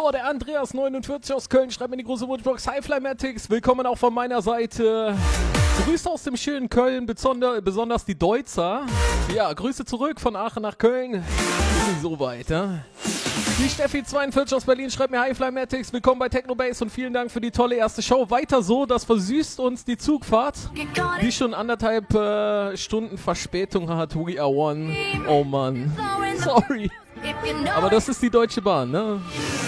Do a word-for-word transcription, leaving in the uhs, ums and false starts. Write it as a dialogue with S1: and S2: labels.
S1: So, der Andreas neunundvierzig aus Köln schreibt mir die große Wunschbox. Hi Flymatics, willkommen auch von meiner Seite. Grüße aus dem schönen Köln, besonder, besonders die Deutzer. Ja, Grüße zurück von Aachen nach Köln. Wir sind so weit, ne? Die Steffi zweiundvierzig aus Berlin schreibt mir: Hi Flymatics, willkommen bei Technobase und vielen Dank für die tolle erste Show. Weiter so, das versüßt uns die Zugfahrt, die schon anderthalb äh, Stunden Verspätung hat. We are one. Oh Mann. Sorry. Aber das ist die Deutsche Bahn, ne?